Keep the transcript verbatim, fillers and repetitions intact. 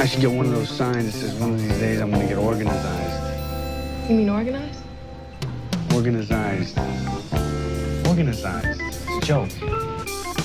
I should get one of those signs that says one of these days I'm gonna get organized. You mean organized? Organized. Organized. It's a joke.